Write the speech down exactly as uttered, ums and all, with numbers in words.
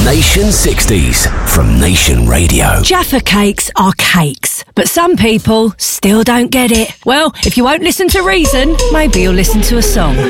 Nation sixties from Nation Radio. Jaffa cakes are cakes, but some people still don't get it. Well, if you won't listen to reason, maybe you'll listen to a song.